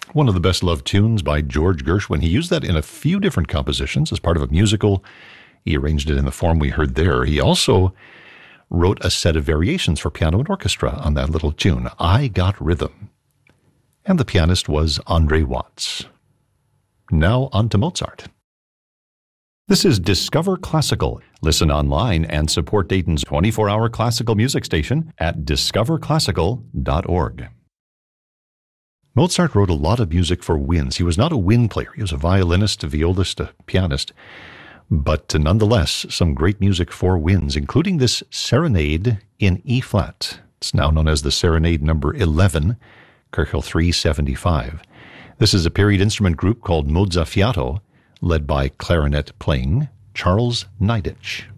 One of the best-loved tunes by George Gershwin. He used that in a few different compositions as part of a musical. He arranged it in the form we heard there. He also wrote a set of variations for piano and orchestra on that little tune, I Got Rhythm. And the pianist was Andre Watts. Now on to Mozart. This is Discover Classical. Listen online and support Dayton's 24-hour classical music station at discoverclassical.org. Mozart wrote a lot of music for winds. He was not a wind player. He was a violinist, a violist, a pianist. But nonetheless, some great music for winds, including this Serenade in E-flat. It's now known as the Serenade number 11, Köchel 375. This is a period instrument group called Mozzafiato, led by clarinet playing Charles Neidich.